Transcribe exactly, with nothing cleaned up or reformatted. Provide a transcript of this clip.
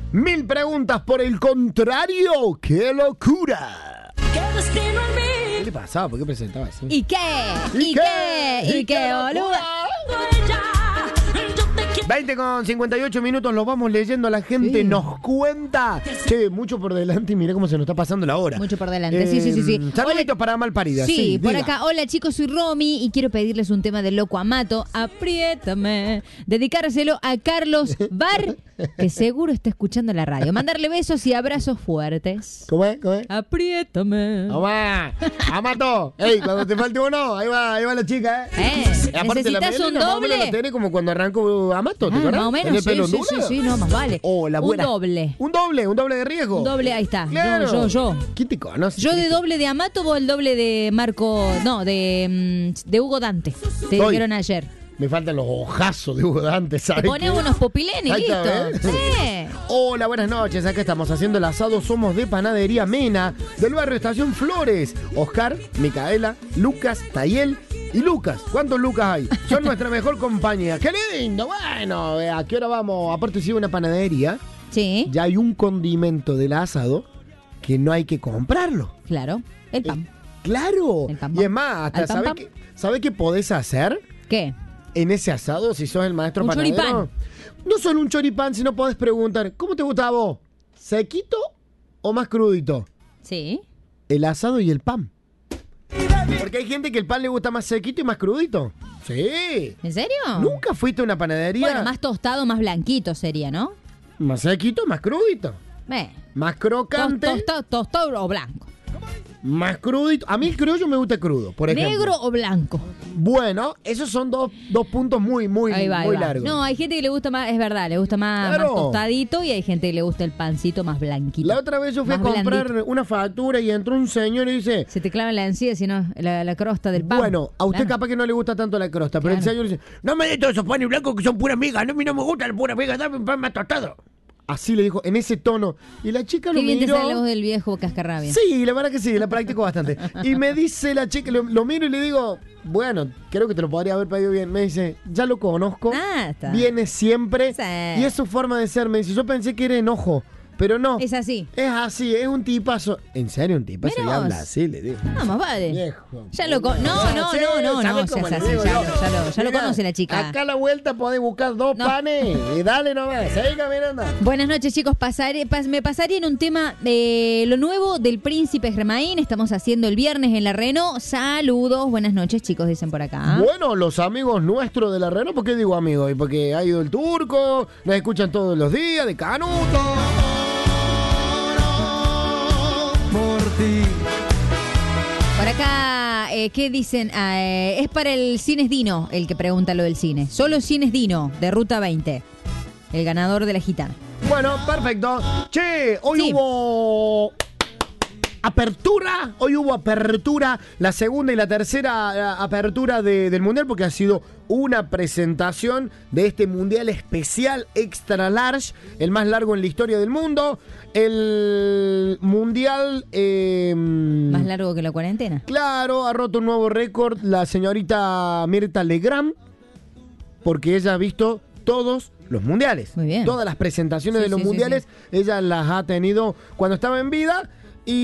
Mil preguntas por el contrario. ¡Qué locura! ¿Qué le pasaba? ¿Por qué presentaba así? ¿Y qué? ¿Y, ¿Y qué? qué? ¿Y qué, boluda? veinte con cincuenta y ocho minutos, los vamos leyendo, la gente sí. nos cuenta. Che, mucho por delante y mira cómo se nos está pasando la hora. Mucho por delante, eh, sí, sí, sí. sí. Saluditos para Malparida. Sí, sí por diga. acá. Hola chicos, soy Romy y quiero pedirles un tema de Loco Amato, Apriétame. Dedicárselo a Carlos Bar, que seguro está escuchando la radio. Mandarle besos y abrazos fuertes. ¿Cómo es? ¿Cómo es? Apriétame. ¡Toma! ¡Amato! ¡Ey, cuando te falte uno! Ahí va, ahí va la chica, ¿eh? eh ¿Necesitas un doble? La tiene como cuando arrancó Amato. Ah, más o menos, sí, sí, sí, sí, no, más vale. Oh, la buena. Un doble. Un doble, un doble de riesgo. Un doble, ahí está. Claro. Yo, yo, yo. ¿Quién te conoce? Yo de doble de Amato o el doble de Marco, no, de, de Hugo Dante. Te Hoy. dijeron ayer. Me faltan los ojazos de Hugo Dante, ¿sabes? Te pones unos popilenes y listo. Sí. Hola, buenas noches. Acá estamos haciendo el asado. Somos de Panadería Mena, del barrio Estación Flores. Oscar, Micaela, Lucas, Tayel y Lucas. ¿Cuántos Lucas hay? Son nuestra mejor compañía. ¡Qué lindo! Bueno, ¿a qué hora vamos? Aparte, si hay una panadería, sí. ya hay un condimento del asado que no hay que comprarlo. Claro, el pan. Eh, claro. El pan, y es más, hasta ¿sabes qué, ¿sabe qué podés hacer? ¿Qué? En ese asado, si sos el maestro un panadero. Choripán. No solo un choripán, sino podés preguntar, ¿cómo te gusta a vos? ¿Sequito o más crudito? Sí. El asado y el pan. Porque hay gente que el pan le gusta más sequito y más crudito. Sí. ¿En serio? ¿Nunca fuiste a una panadería? Bueno, más tostado, más blanquito sería, ¿no? Más sequito, más crudito. Eh. Más crocante. Tostado, tostado o blanco. Más crudito. A mí el criollo me gusta crudo, por ejemplo. ¿Negro o blanco? Bueno, esos son dos, dos puntos muy, muy, ahí va, muy ahí va. largos. No, hay gente que le gusta más, es verdad, le gusta más, claro. más tostadito y hay gente que le gusta el pancito más blanquito. La otra vez yo fui a comprar blandito. una factura y entró un señor y dice... Se te clava en la encía, sino la, la crosta del pan. Bueno, a usted claro. capaz que no le gusta tanto la crosta, pero claro. el señor dice, no me dé todos esos panes blancos que son puras migas, no, a mí no me gusta la pura miga, dame un pan más tostado. Así le dijo, en ese tono. Y la chica lo miró. Qué bien miró. te sale la voz del viejo cascarrabia. Sí, la verdad que sí, la practico bastante. Y me dice la chica, lo, lo miro y le digo, bueno, creo que te lo podría haber pedido bien. Me dice, ya lo conozco. Ah, está. Viene siempre. Sí. Y es su forma de ser. Me dice, yo pensé que era enojo. Pero no. Es así. Es así, es un tipazo. ¿En serio un tipazo? Y habla así, le digo. Vamos, vale. Viejo. Ya lo con... No, no, sí, no, no, no. Se hace así, ya, lo, ya, lo, ya lo conoce la chica. Acá a la vuelta podés buscar dos no. panes y dale nomás. Seguí caminando. Buenas noches, chicos. Pasaré, pas, me pasaría en un tema de lo nuevo del Príncipe Germain. Estamos haciendo el viernes en la Renault. Saludos. Buenas noches, chicos, dicen por acá. Bueno, los amigos nuestros de la Renault. ¿Por qué digo amigos? Porque ha ido el Turco, nos escuchan todos los días, de Canuto. Por acá, eh, ¿qué dicen? Ah, eh, es para el Cines Dino el que pregunta lo del cine. Solo Cines Dino, de Ruta veinte. El ganador de la gitana. Bueno, perfecto. Che, hoy sí. hubo... apertura, hoy hubo apertura, la segunda y la tercera apertura de, del Mundial, porque ha sido una presentación de este Mundial especial extra large, el más largo en la historia del mundo, el Mundial... Eh, más largo que la cuarentena. Claro, ha roto un nuevo récord la señorita Mirta Legrand, porque ella ha visto todos los mundiales. Muy bien. Todas las presentaciones sí, de los sí, mundiales, sí, sí. ella las ha tenido cuando estaba en vida.